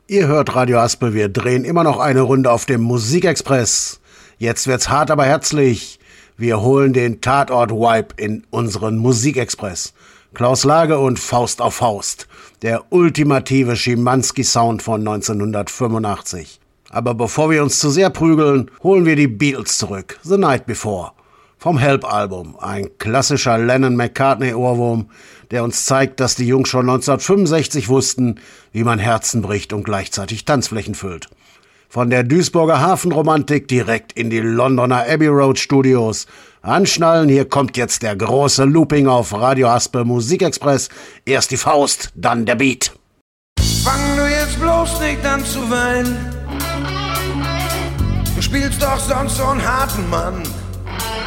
Ihr hört Radio Haspel, wir drehen immer noch eine Runde auf dem Musikexpress. Jetzt wird's hart, aber herzlich. Wir holen den Tatort-Vibe in unseren Musikexpress. Klaus Lage und Faust auf Faust. Der ultimative Schimanski-Sound von 1985. Aber bevor wir uns zu sehr prügeln, holen wir die Beatles zurück. The Night Before. Vom Help-Album. Ein klassischer Lennon-McCartney-Ohrwurm, der uns zeigt, dass die Jungs schon 1965 wussten, wie man Herzen bricht und gleichzeitig Tanzflächen füllt. Von der Duisburger Hafenromantik direkt in die Londoner Abbey Road Studios. Anschnallen, hier kommt jetzt der große Looping auf Radio Haspel Musikexpress. Erst die Faust, dann der Beat. Fang du jetzt bloß nicht an zu weinen. Du spielst doch sonst so einen harten Mann.